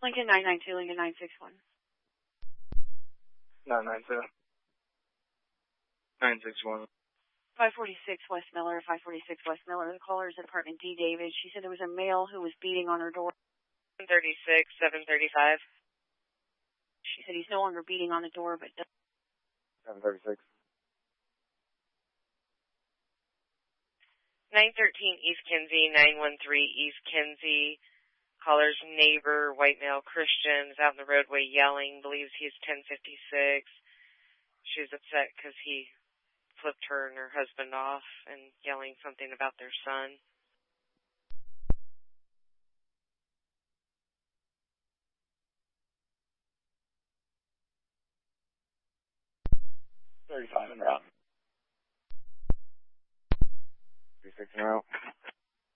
Lincoln 992, Lincoln 961. 992. 961. 546 West Miller, 546 West Miller. The caller is apartment D. David. She said there was a male who was beating on her door. 36, 735. She said he's no longer beating on the door, but... 736. 913 East Kinsey, 913 East Kinsey. Caller's neighbor, white male Christian, is out in the roadway yelling, believes he's 1056. She's upset because he flipped her and her husband off and yelling something about their son. en route. 36 en route.